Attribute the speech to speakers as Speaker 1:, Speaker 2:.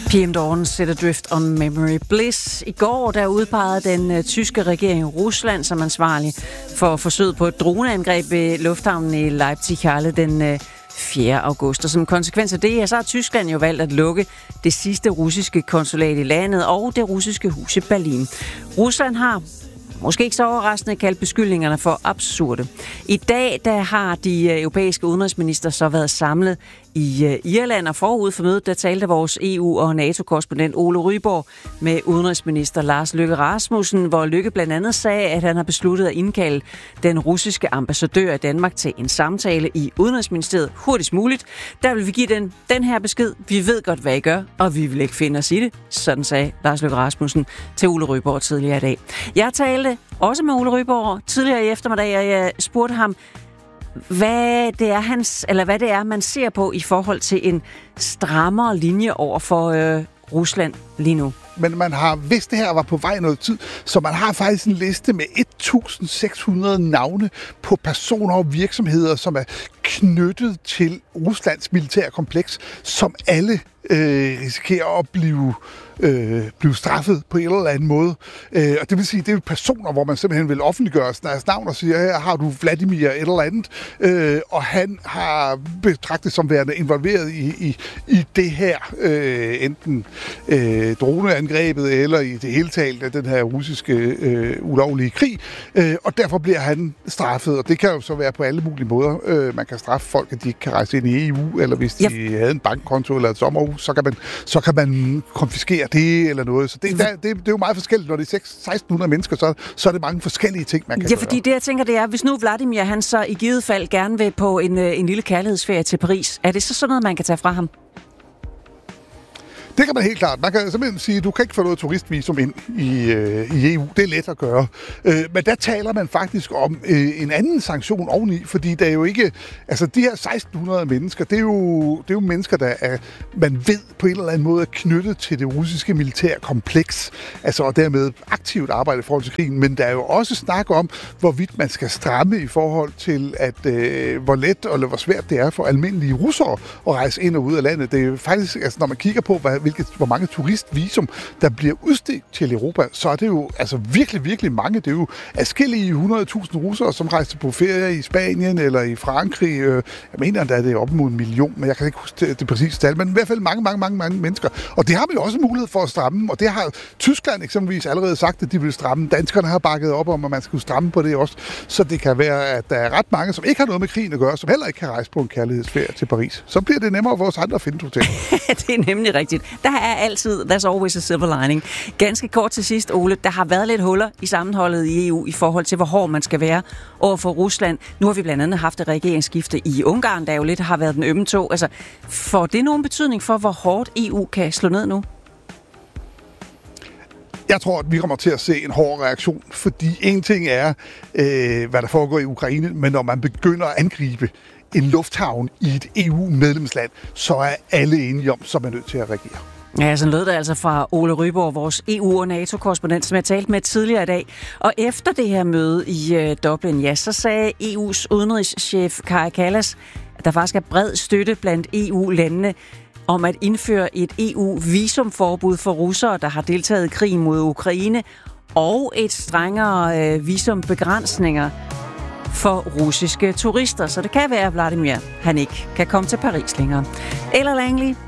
Speaker 1: PM Dawn sætter drift on memory bliss. I går der udpegede den tyske regering Rusland som ansvarlig for forsøget på et droneangreb ved lufthavnen i Leipzig-Halle den 4. august. Og som konsekvens af det, så har Tyskland jo valgt at lukke det sidste russiske konsulat i landet og det russiske hus i Berlin. Rusland har måske ikke så overraskende kaldt beskyldningerne for absurde. I dag der har de europæiske udenrigsminister så været samlet i Irland, og forud for mødet, der talte vores EU- og NATO-korrespondent Ole Ryborg med udenrigsminister Lars Løkke Rasmussen, hvor Løkke blandt andet sagde, at han har besluttet at indkalde den russiske ambassadør i Danmark til en samtale i Udenrigsministeriet hurtigst muligt. Der vil vi give den her besked. Vi ved godt, hvad I gør, og vi vil ikke finde os i det. Sådan sagde Lars Løkke Rasmussen til Ole Ryborg tidligere i dag. Jeg talte også med Ole Ryborg tidligere i eftermiddag, og jeg spurgte ham, hvad det er, man ser på i forhold til en strammere linje over for Rusland lige nu.
Speaker 2: Men man har, hvis det her var på vej noget tid, så man har faktisk en liste med 1.600 navne på personer og virksomheder, som er knyttet til Ruslands militære kompleks, som alle risikerer at blive straffet på en eller anden måde. Og det vil sige, det er personer, hvor man simpelthen vil offentliggøre deres navn og siger, her har du Vladimir et eller andet, og han har betragtet som værende involveret i det her, enten droneangrebet eller i det hele taget af den her russiske ulovlige krig, og derfor bliver han straffet, og det kan jo så være på alle mulige måder. Man kan straffe folk, at de ikke kan rejse ind i EU, eller hvis de havde en bankkonto eller et sommerhus, så kan man konfiskere det eller noget. Så det er jo meget forskelligt. Når det er 1.600 mennesker, så er det mange forskellige ting, man kan gøre.
Speaker 1: Fordi det, jeg tænker, det er, hvis nu Vladimir, han så i givet fald gerne vil på en lille kærlighedsferie til Paris, er det så sådan noget, man kan tage fra ham?
Speaker 2: Det kan man helt klart. Man kan simpelthen sige, at du kan ikke få noget turistvisum ind i EU. Det er let at gøre. Men der taler man faktisk om en anden sanktion oveni, fordi der er jo ikke... Altså, de her 1.600 mennesker, det er jo mennesker, der er, man ved på en eller anden måde er knyttet til det russiske militære kompleks, altså og dermed aktivt arbejde i forhold til krigen. Men der er jo også snak om, hvorvidt man skal stramme i forhold til, at hvor let eller hvor svært det er for almindelige russere at rejse ind og ud af landet. Det er jo faktisk, altså, når man kigger på, hvor mange turistvisum, der bliver udstedt til Europa, så er det jo altså virkelig, virkelig mange. Det er jo adskillige 100.000 russere, som rejser på ferie i Spanien eller i Frankrig. Jeg mener, at det er op mod 1 million, men jeg kan ikke huske det præcise tal, men i hvert fald mange mennesker. Og det har man jo også mulighed for at stramme, og det har Tyskland eksempelvis allerede sagt, at de vil stramme. Danskerne har bakket op om, at man skulle stramme på det også. Så det kan være, at der er ret mange, som ikke har noget med krigen at gøre, som heller ikke kan rejse på en kærlighedsferie til Paris. Så bliver det nemmere for os andre at finde hotel.
Speaker 1: Det er nemlig rigtigt. Der er altid, there's always a silver lining. Ganske kort til sidst, Ole, der har været lidt huller i sammenholdet i EU i forhold til, hvor hård man skal være over for Rusland. Nu har vi blandt andet haft et regeringsskifte i Ungarn, der jo lidt har været den ømme tog. Altså, får det nogen betydning for, hvor hårdt EU kan slå ned nu?
Speaker 2: Jeg tror, at vi kommer til at se en hård reaktion, fordi en ting er, hvad der foregår i Ukraine, men når man begynder at angribe en lufthavn i et EU-medlemsland, så er alle enige om, så er man nødt til at reagere.
Speaker 1: Ja, sådan lød det altså fra Ole Ryborg, vores EU- og NATO-korrespondent, som jeg talte med tidligere i dag. Og efter det her møde i Dublin, ja, så sagde EU's udenrigschef Kaja Kallas, at der faktisk er bred støtte blandt EU-landene om at indføre et EU-visumforbud for russere, der har deltaget i krigen mod Ukraine, og et strengere visumbegrænsninger for russiske turister. Så det kan være, at Vladimir, han ikke kan komme til Paris længere. Eller Langley,